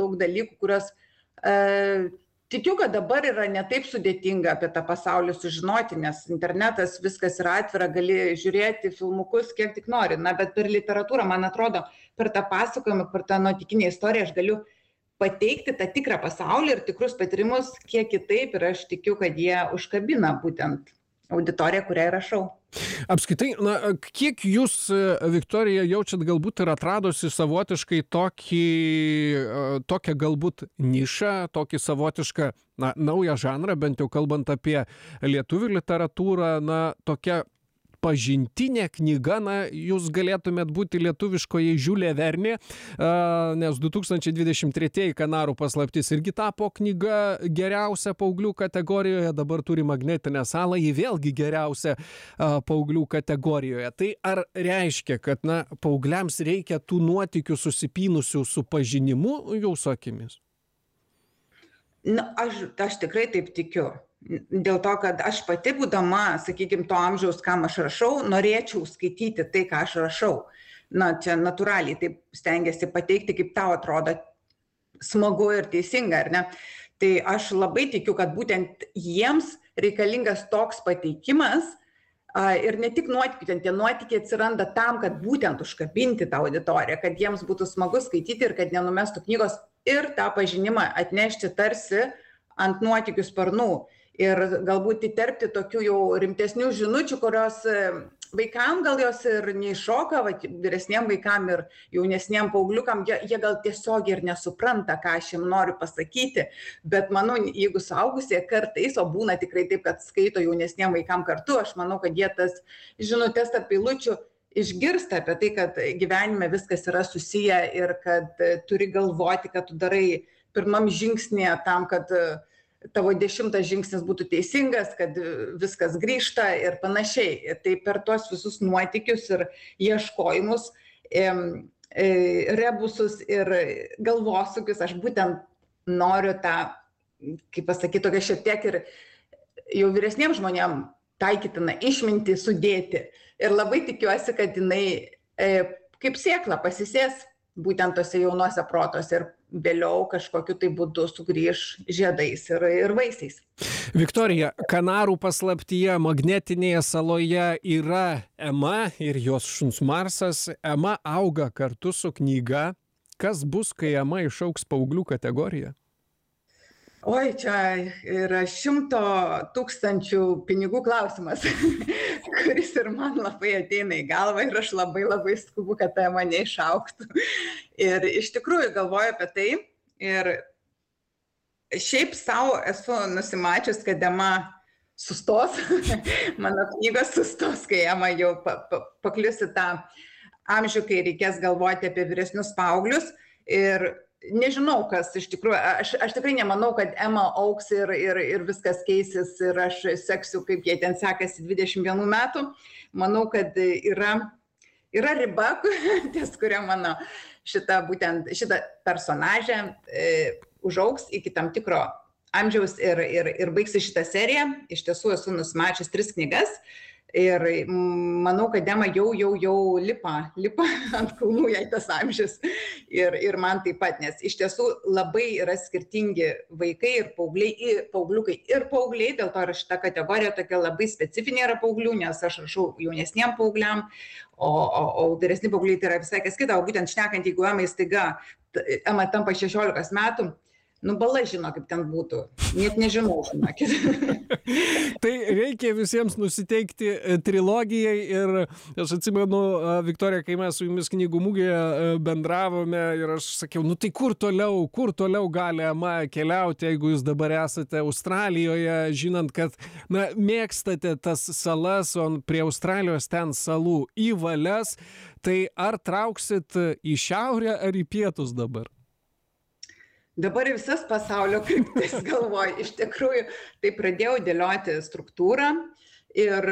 daug dalykų, kurios tikiu, kad dabar yra netaip sudėtinga apie tą pasaulį sužinoti, nes internetas viskas yra atvira, gali žiūrėti filmukus kiek tik nori. Na, bet per literatūrą, man atrodo, per tą pasakojimą, per tą nuotykinę istoriją aš galiu pateikti tą tikrą pasaulį ir tikrus patyrimus kiek kitaip ir aš tikiu, kad jie užkabina būtent auditoriją, kuriai rašau. Apskritai, na, kiek jūs, Viktorija, jaučiat galbūt ir atradosi savotiškai tokią galbūt nišą, tokį savotišką, na, naują žanrą, bent jau kalbant apie lietuvių literatūrą, na, tokia pažintinė knyga, na, jūs galėtumėt būti lietuviškoje Žiulė Vernė, nes 2023 Kanarų paslaptis irgi tapo knyga geriausia paauglių kategorijoje, dabar turi Magnetinę salą, ji vėlgi geriausia paauglių kategorijoje. Tai ar reiškia, kad, na, paaugliams reikia tų nuotykių susipynusių su pažinimu jūsų akimis? Na, aš tikrai taip tikiu. Dėl to, kad aš pati būdama, sakykime, to amžiaus, kam aš rašau, norėčiau skaityti tai, ką aš rašau. Na, čia natūraliai taip stengiasi pateikti, kaip tau atrodo smagu ir teisinga, ar ne? Tai aš labai tikiu, kad būtent jiems reikalingas toks pateikimas ir ne tik nuotykiai, tie nuotykiai atsiranda tam, kad būtent užkabinti tą auditoriją, kad jiems būtų smagu skaityti ir kad nenumestų knygos ir tą pažinimą atnešti tarsi ant nuotykių sparnų. Ir galbūt įterpti tokių jau rimtesnių žinučių, kurios vaikam gal jos ir neiššoka, vyresniem vaikam ir jaunesniem paaugliukam, jie gal tiesiog ir nesupranta, ką aš jiem noriu pasakyti, bet manau, jeigu suaugusie kartais, o būna tikrai taip, kad skaito jaunesniem vaikam kartu, aš manau, kad jie tas žinutės tarp eilučių išgirsta apie tai, kad gyvenime viskas yra susiję ir kad turi galvoti, kad tu darai pirmam žingsnėje tam, kad tavo 10 žingsnis būtų teisingas, kad viskas grįžta ir panašiai. Tai per tuos visus nuotykius ir ieškojimus, rebusus ir galvosukius aš būtent noriu tą, kaip pasakyti, tokia šiek tiek ir jau vyresniems žmonėms taikytiną išmintį sudėti. Ir labai tikiuosi, kad jinai kaip sėkla pasisės būtent tose jaunuose protuose ir vėliau kažkokiu tai būdu sugrįž žiedais ir vaisiais. Viktorija, Kanarų paslaptyje Magnetinėje saloje yra Ema ir jos šuns Marsas. Ema auga kartu su knyga. Kas bus, kai Ema išaugs paauglių kategoriją? Oi, čia yra 100 000 pinigų klausimas, kuris ir man labai ateina į galvą ir aš labai skubu, kad tai mane išaugtų. Ir iš tikrųjų galvoju apie tai ir šiaip savo esu nusimačius, kad Ema sustos, mano knygos sustos, kai Ema jau paklius į tą amžių, kai reikės galvoti apie vyresnius paauglius. Ir nežinau, kas iš tikrųjų, aš tikrai nemanau, kad Ema augs ir viskas keisis ir aš seksiu, kaip jie ten sekasi 21 metų. Manau, kad yra riba, ties kuria mano šita personažė užaugs iki tam tikro amžiaus ir baigsi šitą seriją. Iš tiesų esu nusimačius 3 knygas. Ir manau, kad Ema jau lipa ant kulnų jai tas amžius ir man taip pat, nes iš tiesų labai yra skirtingi vaikai ir paaugliukai ir paaugliai, dėl to yra šita kategorija tokia labai specifinė yra paauglių, nes aš rašau jaunesniem paaugliam, o vyresni paaugliai tai yra visai kas kita, o būtent šnekant, jeigu Emai staiga Ema tampa 16 metų, bala žino, kaip ten būtų. Net nežinau, žinokit. Tai reikia visiems nusiteikti trilogijai ir aš atsimenu, Viktorija, kai mes su jumis knygų mugėje bendravome ir aš sakiau, tai kur toliau gali Ema keliauti, jeigu jūs dabar esate Australijoje, žinant, kad mėgstate tas salas, o prie Australijos ten salų į valias, tai ar trauksit į šiaurę ar į pietus dabar? Dabar visas pasaulio kryptis galvoju. Iš tikrųjų, tai pradėjau dėlioti struktūrą ir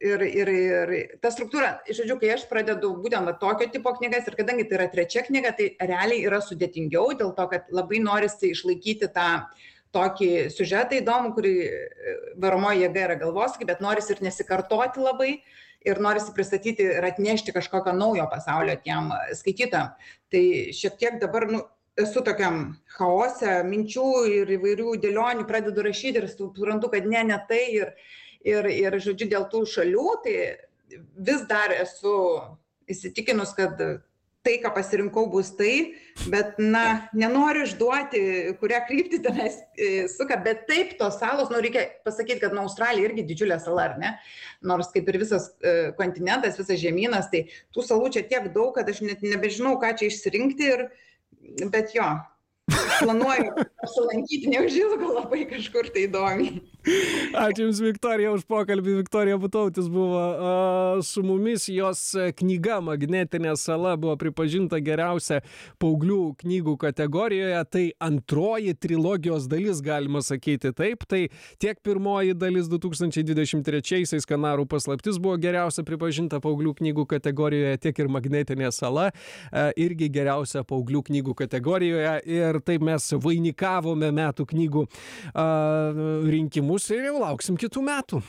ta struktūra, žodžiu, kai aš pradedu būtent tokio tipo knygas ir kadangi tai yra 3 knyga, tai realiai yra sudėtingiau, dėl to, kad labai norisi išlaikyti tą tokį siužetą įdomų, kurį varomoji jėga yra galvosūkiai, bet norisi ir nesikartoti labai ir norisi pristatyti ir atnešti kažkokio naujo pasaulio tiem skaitytojam. Tai šiek tiek dabar, esu tokiam chaose, minčių ir įvairių dėlionių, pradedu rašyti ir suprantu, kad ne tai ir žodžiu, dėl tų šalių, tai vis dar esu įsitikinus, kad tai, ką pasirinkau, bus tai, bet, nenoriu išduoti, kurią kryptį tenais suka, bet taip, tos salos, reikia pasakyti, kad Australija irgi didžiulė sala, ar ne? Nors kaip ir visas kontinentas, visas žemynas, tai tų salų čia tiek daug, kad aš net nebežinau, ką čia išsirinkti, bet jo, planuoju apsilankyti neužilgo labai kažkur tai įdomiai. Ačiū Jums, Viktorija, už pokalbį. Viktorija Butautis buvo su mumis. Jos knyga Magnetinė sala buvo pripažinta geriausia paauglių knygų kategorijoje. Tai antroji trilogijos dalis, galima sakyti taip. Tai tiek pirmoji dalis 2023-aisiais Kanarų paslaptis buvo geriausia pripažinta paauglių knygų kategorijoje, tiek ir Magnetinė sala irgi geriausia paauglių knygų kategorijoje. Ir taip mes vainikavome metų knygų rinkimus. Ir jau lauksim kitų metų.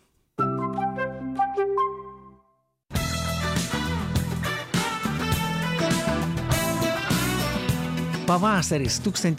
Pavasaris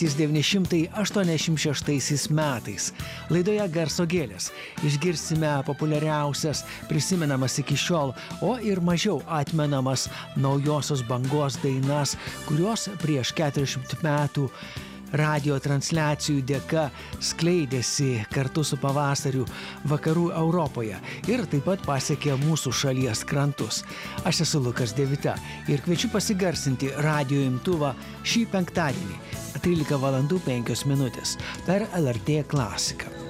1986 metais. Laidoje Garso gėlės išgirsime populiariausias, prisimenamas iki šiol, o ir mažiau atmenamas naujosios bangos dainas, kurios prieš 40 metų radio transliacijų dėka skleidėsi kartu su pavasariu vakarų Europoje ir taip pat pasiekė mūsų šalies krantus. Aš esu Lukas Devita ir kviečiu pasigarsinti radio imtuvą šį penktadienį 13:05 per LRT klasiką.